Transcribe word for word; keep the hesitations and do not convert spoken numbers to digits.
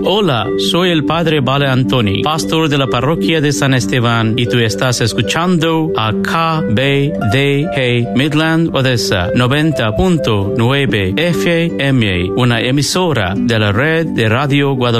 Hola, soy el Padre Vale Antoni, pastor de la parroquia de San Esteban, y tú estás escuchando a K B D G Midland Odessa noventa punto nueve F M, una emisora de la red de Radio Guadalupe.